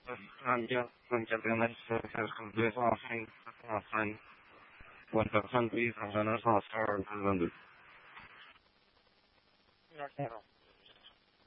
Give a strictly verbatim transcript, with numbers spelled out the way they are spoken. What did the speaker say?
Ancak mencapai sukses komplit offering offering cuatro countries and general stars and